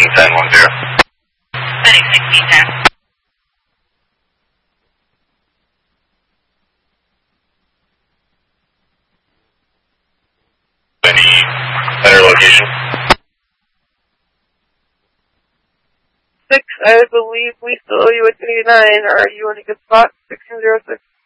1610. Setting 1610. Any better location? 6, I believe we still owe you a 29. Are you in a good spot? 1606.